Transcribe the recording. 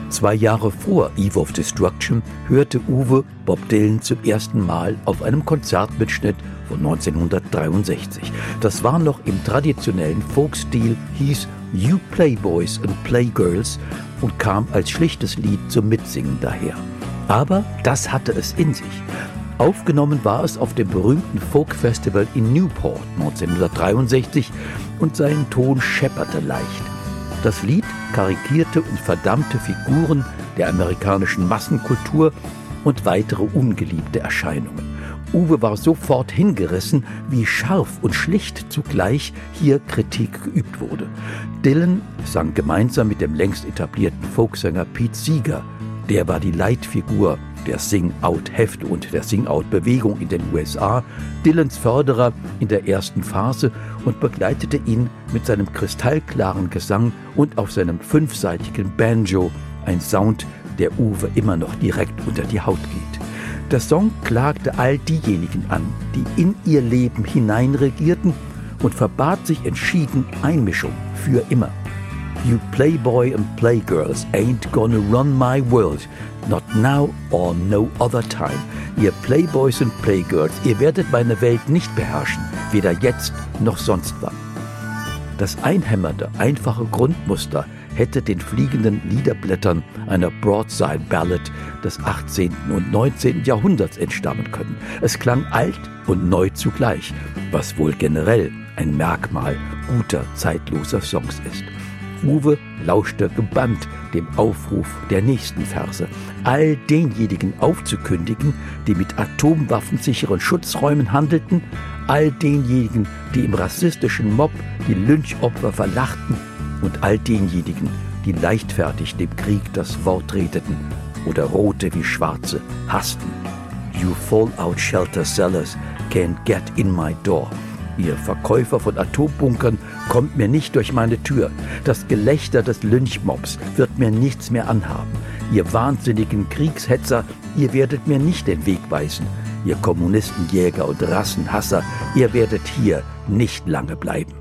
2 Jahre vor Eve of Destruction hörte Uwe Bob Dylan zum ersten Mal auf einem Konzertmitschnitt von 1963. Das war noch im traditionellen Folkstil, hieß You Playboys and Playgirls und kam als schlichtes Lied zum Mitsingen daher. Aber das hatte es in sich. Aufgenommen war es auf dem berühmten Folk-Festival in Newport 1963 und sein Ton schepperte leicht. Das Lied karikierte und verdammte Figuren der amerikanischen Massenkultur und weitere ungeliebte Erscheinungen. Uwe war sofort hingerissen, wie scharf und schlicht zugleich hier Kritik geübt wurde. Dylan sang gemeinsam mit dem längst etablierten Folksänger Pete Seeger. Der war die Leitfigur der Sing-Out-Hefte und der Sing-Out-Bewegung in den USA, Dylans Förderer in der ersten Phase und begleitete ihn mit seinem kristallklaren Gesang und auf seinem 5-seitigen Banjo, ein Sound, der Uwe immer noch direkt unter die Haut geht. Der Song klagte all diejenigen an, die in ihr Leben hineinregierten und verbat sich entschieden Einmischung für immer. You Playboy and Playgirls ain't gonna run my world, not now or no other time. Ihr Playboys und Playgirls, ihr werdet meine Welt nicht beherrschen, weder jetzt noch sonst wann. Das einhämmernde, einfache Grundmuster hätte den fliegenden Liederblättern einer Broadside Ballad des 18. und 19. Jahrhunderts entstammen können. Es klang alt und neu zugleich, was wohl generell ein Merkmal guter, zeitloser Songs ist. Uwe lauschte gebannt dem Aufruf der nächsten Verse, all denjenigen aufzukündigen, die mit atomwaffensicheren Schutzräumen handelten, all denjenigen, die im rassistischen Mob die Lynchopfer verlachten und all denjenigen, die leichtfertig dem Krieg das Wort redeten oder Rote wie Schwarze hassten. You fallout shelter sellers can't get in my door. Ihr Verkäufer von Atombunkern kommt mir nicht durch meine Tür. Das Gelächter des Lynchmobs wird mir nichts mehr anhaben. Ihr wahnsinnigen Kriegshetzer, ihr werdet mir nicht den Weg weisen. Ihr Kommunistenjäger und Rassenhasser, ihr werdet hier nicht lange bleiben.